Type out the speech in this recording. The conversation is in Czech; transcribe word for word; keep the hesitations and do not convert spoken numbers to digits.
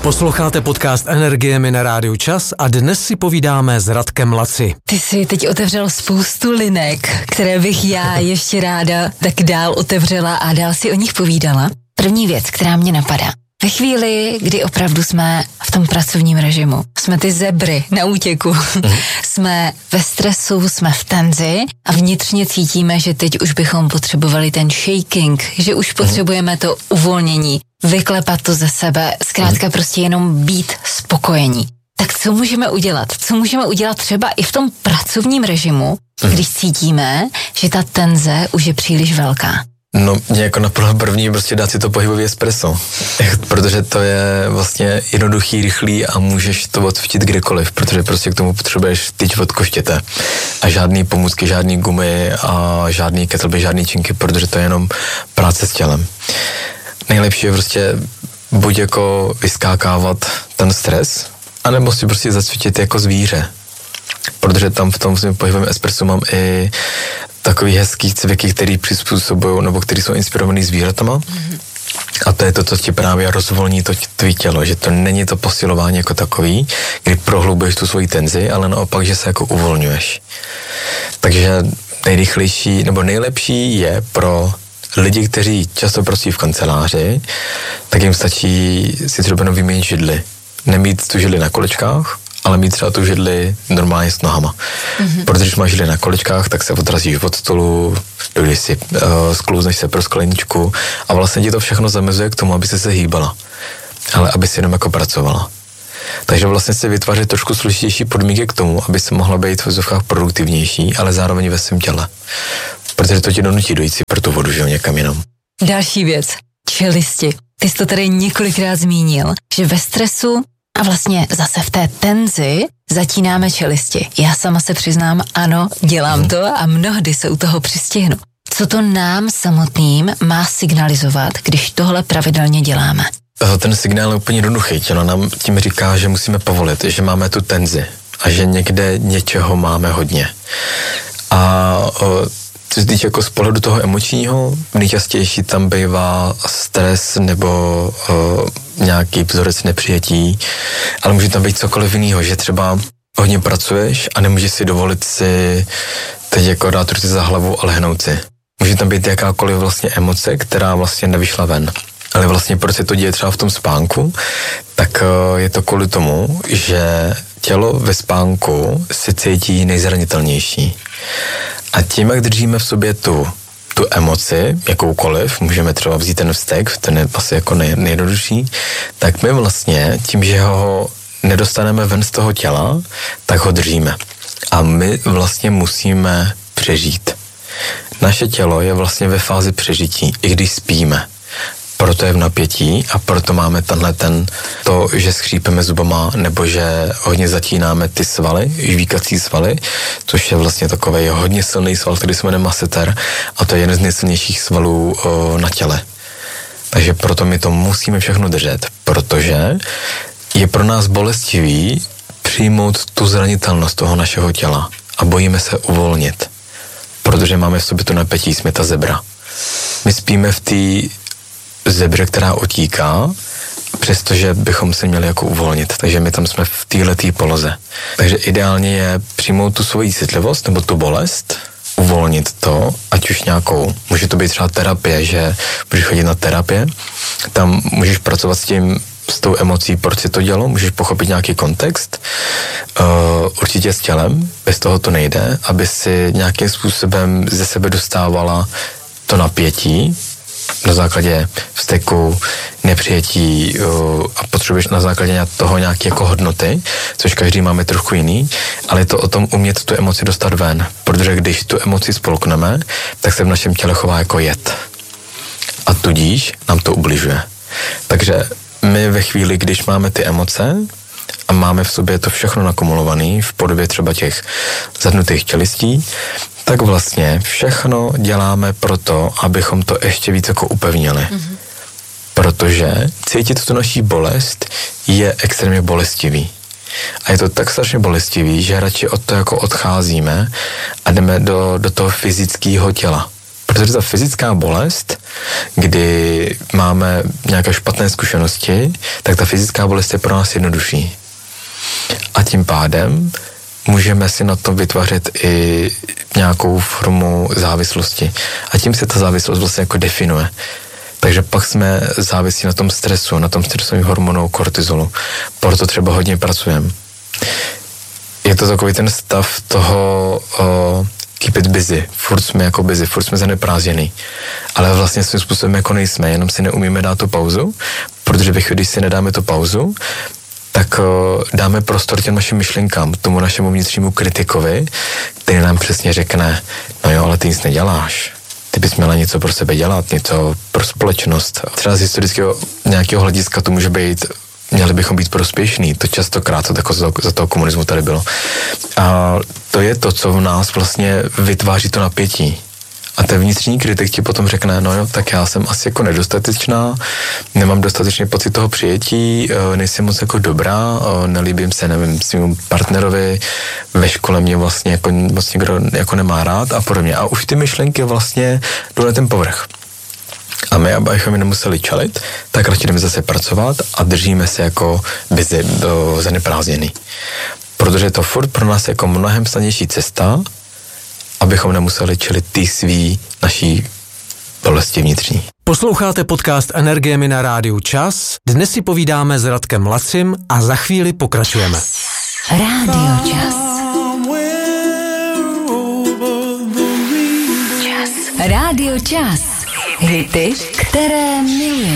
Posloucháte podcast Energie na rádiu Čas a dnes si povídáme s Radkem Laci. Ty jsi teď otevřel spoustu linek, které bych já ještě ráda tak dál otevřela a dál si o nich povídala. První věc, která mě napadá. Ve chvíli, kdy opravdu jsme v tom pracovním režimu, jsme ty zebry na útěku, mm. jsme ve stresu, jsme v tenzi a vnitřně cítíme, že teď už bychom potřebovali ten shaking, že už potřebujeme to uvolnění, vyklepat to ze sebe, zkrátka prostě jenom být spokojení. Tak co můžeme udělat? Co můžeme udělat třeba i v tom pracovním režimu, když cítíme, že ta tenze už je příliš velká? No, mě jako napadlo první prostě dát si to pohybový espresso, protože to je vlastně jednoduchý, rychlý a můžeš to odcvičit kdekoliv, protože prostě k tomu potřebuješ tyč od koštěte a žádný pomůcky, žádný gumy a žádný kettlebell, žádný činky, protože to je jenom práce s tělem. Nejlepší je prostě buď jako vyskákávat ten stres, anebo si prostě zacvičit jako zvíře, protože tam v tom pohybovém espresso mám i takový hezký cviky, který přizpůsobují, nebo který jsou inspirovaný zvířatama. Mm-hmm. A to je to, co ti právě rozvolní to tvý tělo, že to není to posilování jako takový, kdy prohlubuješ tu svoji tenzi, ale naopak, že se jako uvolňuješ. Takže nejrychlejší, nebo nejlepší je pro lidi, kteří často pracují v kanceláři, tak jim stačí si třeba jenom vyměnit židli. Nemít tu židli na kolečkách, ale mít třeba tu židli normálně s nohama. Mm-hmm. Protože když máš židli na kolečkách, tak se odrazíš od stolu, dojdeš si, uh, sklouzneš se pro skleničku a vlastně ti to všechno zamezuje k tomu, aby se se hýbala, ale aby si jenom jako pracovala. Takže vlastně se vytváří trošku složitější podmínky k tomu, aby se mohla být v vozovkách produktivnější, ale zároveň ve svém těle. Protože to ti donutí dojít si pro tu vodu, že jo, někam jinam. Další věc, čelisti. Ty jsi to tady několikrát zmínil, že ve stresu a vlastně zase v té tenzi zatínáme čelisti. Já sama se přiznám, ano, dělám hmm. to a mnohdy se u toho přistihnu. Co to nám samotným má signalizovat, když tohle pravidelně děláme? Ten signál je úplně jednoduchý. Tělo nám tím říká, že musíme povolit, že máme tu tenzi a že někde něčeho máme hodně. A o, co se týče jako z pohledu toho emočního, nejčastější tam bývá stres nebo o, nějaký vzorec nepřijetí, ale může tam být cokoliv jiného, že třeba hodně pracuješ a nemůžeš si dovolit si teď jako dát ruce za hlavu a lehnout si. Může tam být jakákoliv vlastně emoce, která vlastně nevyšla ven. Ale vlastně proč se to děje třeba v tom spánku, tak je to kvůli tomu, že tělo ve spánku se cítí nejzranitelnější. A tím, jak držíme v sobě tu, tu emoci, jakoukoliv, můžeme třeba vzít ten vztek, ten je asi jako nej, nejjednodušší, tak my vlastně tím, že ho nedostaneme ven z toho těla, tak ho držíme. A my vlastně musíme přežít. Naše tělo je vlastně ve fázi přežití, i když spíme. Proto je v napětí a proto máme tenhle ten, to, že skřípeme zubama nebo že hodně zatínáme ty svaly, žvíkací svaly, což je vlastně takový hodně silný sval, který se jmenuje masseter a to je jeden z nejsilnějších svalů o, na těle. Takže proto my to musíme všechno držet, protože je pro nás bolestivý přijmout tu zranitelnost toho našeho těla a bojíme se uvolnit, protože máme v sobě to napětí, jsme ta zebra. My spíme v té zebře, která otíká, přestože bychom se měli jako uvolnit. Takže my tam jsme v této poloze. Takže ideálně je přijmout tu svoji citlivost nebo tu bolest, uvolnit to, ať už nějakou, může to být třeba terapie, že můžeš chodit na terapie, tam můžeš pracovat s tím, s tou emocí, proč si to dělo, můžeš pochopit nějaký kontext, uh, určitě s tělem, bez toho to nejde, aby si nějakým způsobem ze sebe dostávala to napětí, na základě vzteku, nepřijetí uh, a potřebuješ na základě toho nějaké jako hodnoty, což každý máme trochu jiný, ale je to o tom umět tu emoci dostat ven, protože když tu emoci spolkneme, tak se v našem těle chová jako jed. A tudíž nám to ubližuje. Takže my ve chvíli, když máme ty emoce a máme v sobě to všechno nakumulované v podobě třeba těch zadnutých čelistí, tak vlastně všechno děláme proto, abychom to ještě víc jako upevnili. Mm-hmm. Protože cítit tu naší bolest je extrémně bolestivý. A je to tak strašně bolestivý, že radši od toho jako odcházíme a jdeme do, do toho fyzického těla. Protože ta fyzická bolest, kdy máme nějaké špatné zkušenosti, tak ta fyzická bolest je pro nás jednodušší. A tím pádem můžeme si na to vytvářet i nějakou formu závislosti. A tím se ta závislost vlastně jako definuje. Takže pak jsme závislí na tom stresu, na tom stresovém hormonu kortizolu. Proto třeba hodně pracujeme. Je to takový ten stav toho uh, keep it busy. Furt jsme jako busy, furt jsme zaneprázdněný. Ale vlastně svým způsobem jako nejsme, jenom si neumíme dát tu pauzu, protože ve chvíli, když si nedáme tu pauzu, tak uh, dáme prostor těm našim myšlenkám, tomu našemu vnitřnímu kritikovi, který nám přesně řekne, no jo, ale ty nic neděláš. Ty bys měla něco pro sebe dělat, něco pro společnost. Třeba z historického nějakého hlediska to může být, měli bychom být prospěšní, to častokrát, to jako za, za toho komunismu tady bylo. A to je to, co v nás vlastně vytváří to napětí. A ten vnitřní kritik ti potom řekne, no jo, tak já jsem asi jako nedostatečná, nemám dostatečný pocit toho přijetí, nejsem moc jako dobrá, nelíbím se, nevím, svým partnerovi, ve škole mě vlastně jako moc někdo jako nemá rád a podobně. A už ty myšlenky vlastně jdou na ten povrch. A my, abychom je nemuseli čelit, tak radši jdeme zase pracovat a držíme se jako busy, zaneprázdněný. Protože to furt pro nás jako mnohem snadnější cesta, abychom nemuseli čelit ty svý naší bolesti vnitřní. Posloucháte podcast Energie na rádiu Čas. Dnes si povídáme s Radkem Lacim a za chvíli pokračujeme. Rádio Čas. Čas. Rádio Čas. Hity, které milujete.